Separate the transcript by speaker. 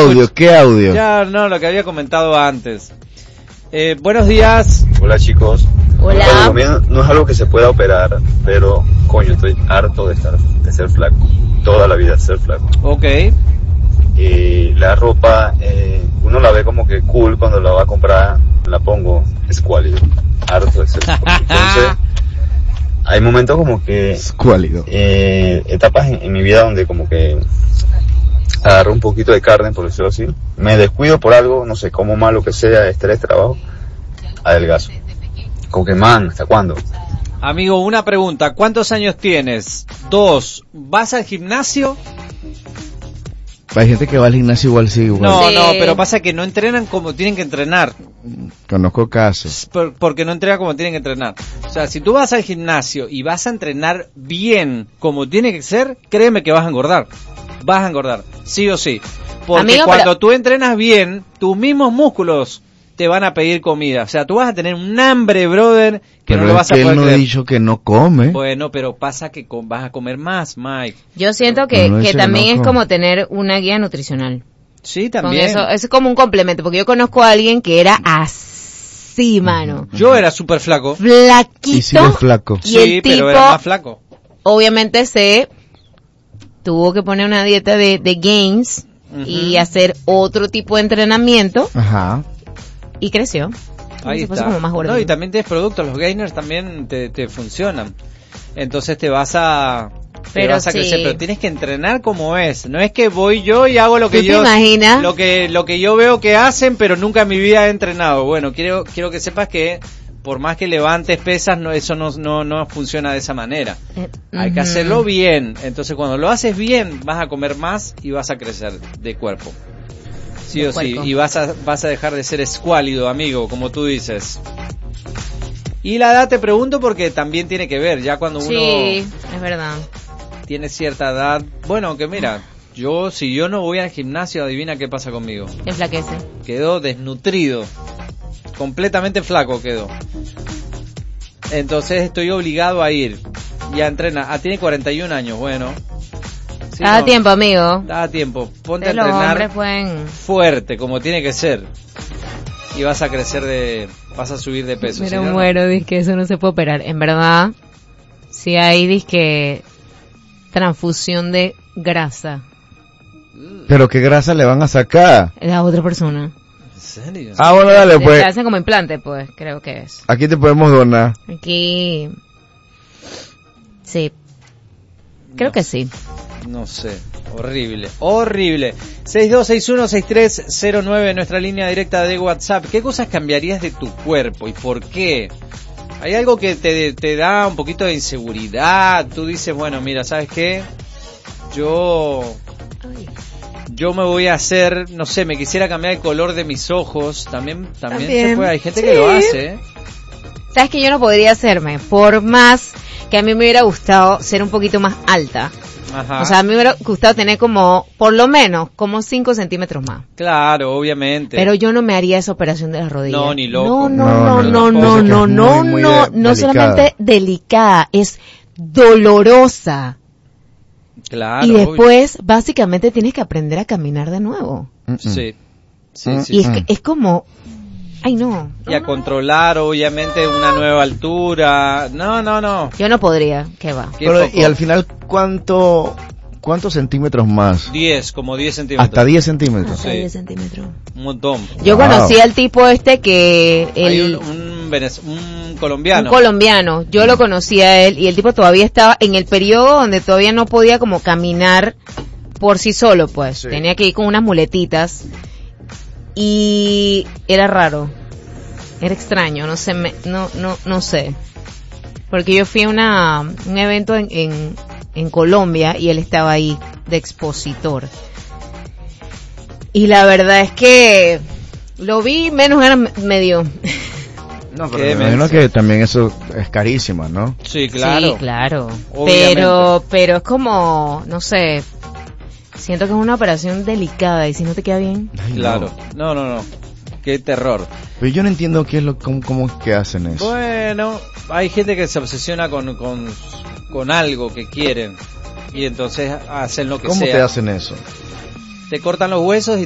Speaker 1: audio? ¿Qué audio?
Speaker 2: Ya, no, lo que había comentado antes. Buenos días.
Speaker 3: Hola chicos.
Speaker 4: Hola.
Speaker 3: Bueno, no es algo que se pueda operar, pero coño, estoy harto de ser flaco. Toda la vida ser flaco.
Speaker 2: Ok.
Speaker 3: La ropa, uno la ve como que cool cuando la va a comprar, la pongo escuálido. Harto de ser escuálido. Entonces, hay momentos como que...
Speaker 1: Escuálido.
Speaker 3: Etapas en mi vida donde como que agarro un poquito de carne, por decirlo así. Me descuido por algo, no sé, como mal lo que sea, estrés, trabajo, adelgazo. Como que, man, ¿hasta cuándo?
Speaker 2: Amigo, una pregunta. ¿Cuántos años tienes? 2. ¿Vas al gimnasio?
Speaker 1: Hay gente que va al gimnasio igual, sí, igual.
Speaker 2: No,
Speaker 4: Sí.
Speaker 2: no, pero pasa que no entrenan como tienen que entrenar.
Speaker 1: Conozco casos.
Speaker 2: Porque no entrenan como tienen que entrenar. O sea, si tú vas al gimnasio y vas a entrenar bien como tiene que ser, créeme que vas a engordar. Vas a engordar, sí o sí. Porque
Speaker 4: Amigo,
Speaker 2: cuando tú entrenas bien, tus mismos músculos te van a pedir comida. O sea, tú vas a tener un hambre, brother, que
Speaker 1: Pero
Speaker 2: no lo vas a
Speaker 1: es que
Speaker 2: poder
Speaker 1: él no ha
Speaker 2: creer.
Speaker 1: dicho que no come.
Speaker 2: Bueno, pero pasa que vas a comer más, Mike.
Speaker 4: Yo siento que,
Speaker 1: No,
Speaker 4: que
Speaker 1: ese
Speaker 4: también
Speaker 1: no,
Speaker 4: es
Speaker 1: ¿cómo?
Speaker 4: como tener una guía nutricional.
Speaker 2: Sí,
Speaker 4: Con
Speaker 2: también.
Speaker 4: eso es como un complemento, porque yo conozco a alguien que era así, mano.
Speaker 2: Yo era súper flaco.
Speaker 4: Flaquito.
Speaker 1: Y sigue flaco.
Speaker 4: Y
Speaker 2: Sí,
Speaker 4: el tipo,
Speaker 2: pero era más flaco.
Speaker 4: obviamente se tuvo que poner una dieta de gains y hacer otro tipo de entrenamiento
Speaker 1: Ajá.
Speaker 4: y creció.
Speaker 2: Ahí
Speaker 4: Se puso
Speaker 2: está.
Speaker 4: como más gordo.
Speaker 2: No, y también tienes productos, los gainers también te funcionan. Entonces te vas a
Speaker 4: Pero sí.
Speaker 2: crecer, pero tienes que entrenar como es. No es que voy yo y hago lo que
Speaker 4: ¿Tú te
Speaker 2: yo
Speaker 4: imaginas?
Speaker 2: lo que yo veo que hacen, pero nunca en mi vida he entrenado. Bueno, quiero que sepas que por más que levantes pesas, no, eso no funciona de esa manera. Hay que
Speaker 4: Ujú.
Speaker 2: hacerlo bien. Entonces cuando lo haces bien, vas a comer más y vas a crecer de cuerpo. Sí
Speaker 4: De
Speaker 2: o sí,
Speaker 4: cuerpo.
Speaker 2: y vas a dejar de ser escuálido, amigo, como tú dices. Y la edad te pregunto porque también tiene que ver, ya cuando uno
Speaker 4: Sí, es verdad.
Speaker 2: tiene cierta edad, bueno, que mira, si yo no voy al gimnasio, adivina qué pasa conmigo.
Speaker 4: Enflaquece.
Speaker 2: Quedó desnutrido, completamente flaco quedó. Entonces estoy obligado a ir y a entrenar. Tiene 41 años, bueno. Sí,
Speaker 4: Cada
Speaker 2: no,
Speaker 4: tiempo, amigo.
Speaker 2: da tiempo, ponte a
Speaker 4: Los
Speaker 2: entrenar
Speaker 4: hombres pueden...
Speaker 2: fuerte, como tiene que ser. Y vas a vas a subir de peso.
Speaker 4: Pero
Speaker 2: si no, no.
Speaker 4: muero, que eso no se puede operar. En verdad, si hay disque transfusión de grasa
Speaker 1: Pero qué grasa le van a sacar.
Speaker 4: es a otra persona.
Speaker 2: ¿En serio?
Speaker 1: Ah, bueno, dale,
Speaker 4: Te
Speaker 1: pues.
Speaker 4: hacen como implante, pues, creo que es.
Speaker 1: Aquí te podemos donar.
Speaker 4: Aquí... Sí. Creo
Speaker 2: No
Speaker 4: que
Speaker 2: sé.
Speaker 4: sí.
Speaker 2: No sé, horrible, horrible. 62616309, nuestra línea directa de WhatsApp. ¿Qué cosas cambiarías de tu cuerpo y por qué? ¿Hay algo que te da un poquito de inseguridad? Tú dices, bueno, mira, ¿sabes qué? Yo me voy a hacer, no sé, me quisiera cambiar el color de mis ojos. También se puede, hay gente que lo hace, ¿eh?
Speaker 4: ¿Sabes que yo no podría hacerme? Por más que a mí me hubiera gustado ser un poquito más alta.
Speaker 2: Ajá.
Speaker 4: O sea, a mí me hubiera gustado tener como, por lo menos, como 5 centímetros más.
Speaker 2: Claro, obviamente.
Speaker 4: Pero yo no me haría esa operación de las rodillas.
Speaker 2: No, ni loco.
Speaker 4: No,
Speaker 1: muy
Speaker 4: no
Speaker 1: delicada.
Speaker 4: solamente delicada, es dolorosa.
Speaker 2: Claro,
Speaker 4: Y
Speaker 2: obvio.
Speaker 4: después, básicamente, tienes que aprender a caminar de nuevo.
Speaker 2: Sí. Sí, sí,
Speaker 4: Y
Speaker 2: sí.
Speaker 4: es como, ay no.
Speaker 2: Y a controlar, obviamente, una nueva altura. No.
Speaker 4: Yo no podría, ¿qué va?
Speaker 2: Qué
Speaker 1: Pero,
Speaker 2: poco.
Speaker 1: y al final, ¿cuántos centímetros más?
Speaker 2: 10, como 10 centímetros.
Speaker 1: Hasta 10 centímetros.
Speaker 4: Hasta
Speaker 2: Sí.
Speaker 4: 10 centímetros.
Speaker 2: Un montón.
Speaker 4: Yo
Speaker 1: Wow.
Speaker 4: conocí al tipo que
Speaker 2: Hay
Speaker 4: el
Speaker 2: un colombiano.
Speaker 4: un colombiano, yo lo conocí a él y el tipo todavía estaba en el periodo donde todavía no podía como caminar por sí solo, pues.
Speaker 1: Sí.
Speaker 4: Tenía que ir con unas muletitas y era raro. Era extraño, no sé, no sé. Porque yo fui a un evento en Colombia y él estaba ahí de expositor. Y la verdad es que lo vi, menos ganas me dio.
Speaker 1: No,
Speaker 2: Qué
Speaker 1: pero me imagino que también eso es carísimo, ¿no?
Speaker 2: Sí, claro.
Speaker 4: Sí, claro.
Speaker 2: Obviamente.
Speaker 4: Pero es como, no sé, siento que es una operación delicada y si no te queda bien.
Speaker 1: Ay,
Speaker 2: Claro.
Speaker 1: no.
Speaker 2: No. Qué terror.
Speaker 1: Pero yo no entiendo qué es cómo es que hacen eso.
Speaker 2: Bueno, hay gente que se obsesiona con algo que quieren. Y entonces hacen lo que
Speaker 1: ¿Cómo
Speaker 2: sea.
Speaker 1: te hacen eso?
Speaker 2: Te cortan los huesos y